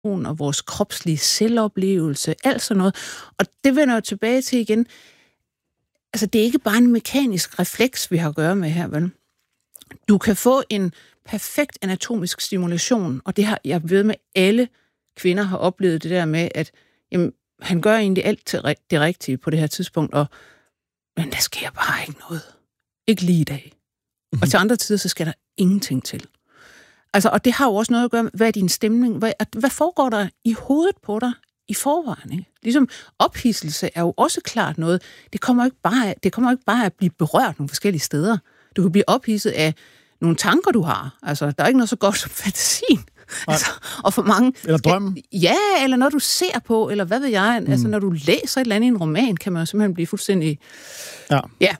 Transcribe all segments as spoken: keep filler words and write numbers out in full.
og vores kropslige selvoplevelse, alt sådan noget. Og det vender jeg tilbage til igen. Altså, det er ikke bare en mekanisk refleks, vi har at gøre med her, vel? Du kan få en perfekt anatomisk stimulation, og det har jeg ved med, alle kvinder har oplevet det der med, at jamen, han gør egentlig alt til det rigtige på det her tidspunkt, og men der sker bare ikke noget. Ikke lige i dag. Mm-hmm. Og til andre tider, så skal der ingenting til. Altså, og det har jo også noget at gøre med, hvad er din stemning? Hvad, at, hvad foregår der i hovedet på dig i forvejen? Ikke? Ligesom ophidselse er jo også klart noget. Det kommer ikke bare, det kommer ikke bare at blive berørt nogle forskellige steder. Du kan blive ophidset af nogle tanker, du har. Altså, der er ikke noget så godt som fantasien. Altså, og for mange... Eller drømmen. Ja, eller når du ser på, eller hvad ved jeg. Mm. Altså, når du læser et eller andet i en roman, kan man jo simpelthen blive fuldstændig... Ja. Ja,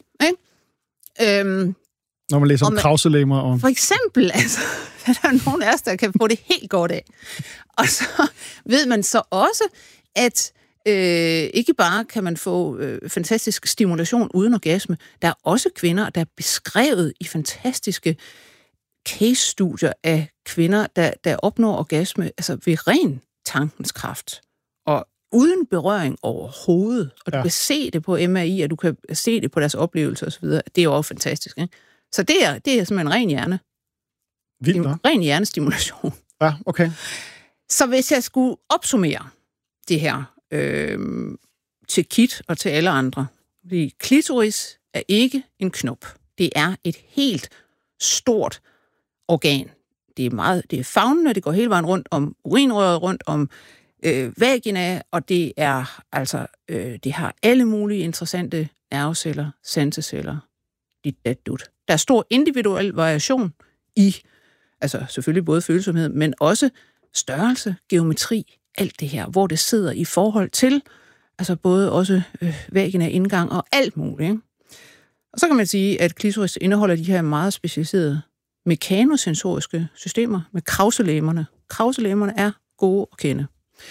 ikke? Øhm, når man læser om krauselemmer. Og... For eksempel, altså, der er nogen af os, der kan få det helt godt af. Og så ved man så også, at øh, ikke bare kan man få øh, fantastisk stimulation uden orgasme, der er også kvinder, der er beskrevet i fantastiske case-studier af kvinder, der, der opnår orgasme altså ved ren tankens kraft, og uden berøring overhovedet. Og du ja. kan se det på M R I, og du kan se det på deres oplevelser osv. Det er jo også fantastisk, ikke? Så det er, det er simpelthen en ren hjerne. Vildt nok. Ren hjernestimulation. Ja, okay. Så hvis jeg skulle opsummere det her øh, til Kit og til alle andre, fordi klitoris er ikke en knop. Det er et helt stort organ. Det er meget, det er favnende, det går hele vejen rundt om urinrøret, rundt om øh, vagina, og det er altså, øh, det har alle mulige interessante nerveceller, sanseceller, dit dat dut. Der er stor individuel variation i, altså selvfølgelig både følsomhed, men også størrelse, geometri, alt det her, hvor det sidder i forhold til, altså både også øh, vagina, indgang og alt muligt. Ikke? Og så kan man sige, at klitoris indeholder de her meget specialiserede mekanosensoriske systemer med krauselæmerne. Krauselæmerne er gode at kende.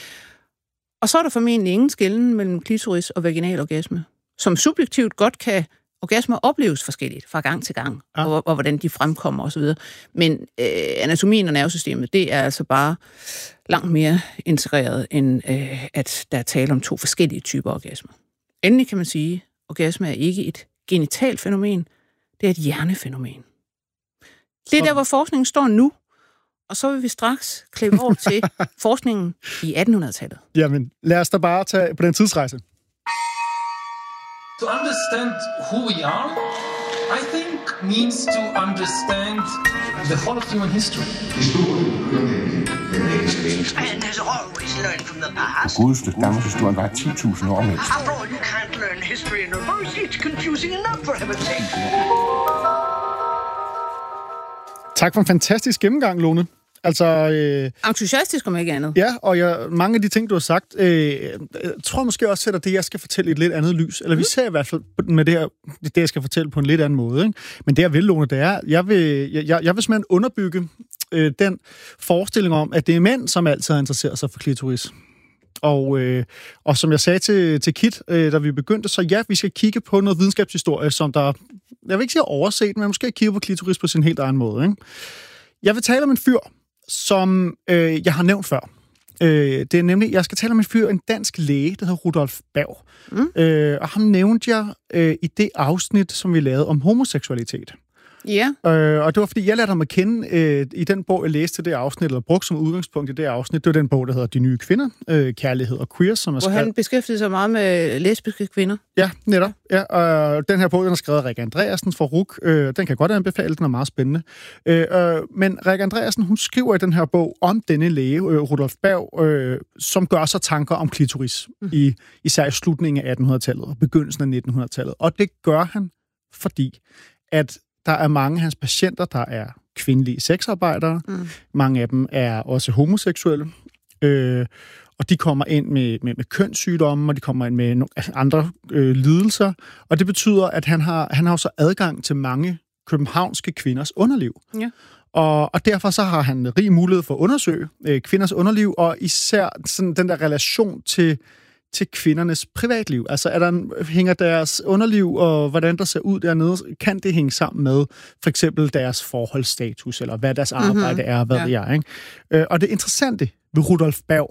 Og så er der formentlig ingen skelnen mellem klitoris og vaginal orgasme, som subjektivt godt kan orgasmer opleves forskelligt fra gang til gang, ja. og, og hvordan de fremkommer osv. Men øh, anatomien og nervesystemet, det er altså bare langt mere integreret, end øh, at der er tale om to forskellige typer orgasmer. Endelig kan man sige, at orgasme er ikke et genitalt fænomen, det er et hjernefænomen. Det er der, hvor forskningen står nu, og så vil vi straks klippe over til forskningen i attenhundredetallet. Jamen, lad os da bare tage på den tidsrejse. To understand who we are, I think means to understand the whole of human history. And has always learned from the past. Godeste Danmarkshistorien var ti tusind år mindst. After all, you can't learn history in reverse. It's confusing enough for heaven's sake. Tak for en fantastisk gennemgang, Lone. Altså, øh, entusiastisk om ikke andet. Ja, og jeg, mange af de ting, du har sagt, øh, jeg tror måske også sætter det, jeg skal fortælle i et lidt andet lys. Eller mm. vi ser i hvert fald med det her, det jeg skal fortælle på en lidt anden måde. Ikke? Men det jeg vil, Lone, det er, jeg vil, jeg, jeg vil simpelthen underbygge øh, den forestilling om, at det er mænd, som altid har interesseret sig for klitoris. Og, øh, og som jeg sagde til, til Kit, øh, da vi begyndte, så ja, vi skal kigge på noget videnskabshistorie, som der, jeg vil ikke sige overset, men måske kigge på klitoris på sin helt egen måde. Ikke? Jeg vil tale om en fyr, som øh, jeg har nævnt før. Øh, det er nemlig, jeg skal tale om en fyr, en dansk læge, der hedder Rudolf Berg. Mm. Øh, og ham nævnte jeg øh, i det afsnit, som vi lavede om homoseksualitet. Ja. Yeah. Øh, og det var, fordi jeg lærte ham at kende øh, i den bog, jeg læste det afsnit, eller brugte som udgangspunkt i det afsnit. Det var den bog, der hedder De Nye Kvinder, øh, Kærlighed og Queer, som er skrevet... Hvor han beskæftigede sig meget med lesbiske kvinder. Ja, netop. Ja, og den her bog, den er skrevet af Rikke Andreasen fra R U K. Øh, den kan jeg godt anbefale, den er meget spændende. Øh, øh, men Rikke Andreasen, hun skriver i den her bog om denne læge, øh, Rudolf Berg, øh, som gør sig tanker om klitoris, mm. i, især i slutningen af attenhundredetallet og begyndelsen af nittenhundredetallet. Og det gør han, fordi at der er mange af hans patienter, der er kvindelige sexarbejdere. Mm. Mange af dem er også homoseksuelle. Øh, og de kommer ind med, med, med kønssygdomme, og de kommer ind med no- andre øh, lidelser. Og det betyder, at han har, han har så adgang til mange københavnske kvinders underliv. Ja. Og, og derfor så har han rig mulighed for at undersøge øh, kvinders underliv, og især sådan den der relation til til kvindernes privatliv? Altså, er der en, hænger deres underliv og hvordan der ser ud dernede, kan det hænge sammen med for eksempel deres forholdsstatus, eller hvad deres arbejde mm-hmm. er, hvad ja. det er, ikke? Og det interessante ved Rudolf Berg,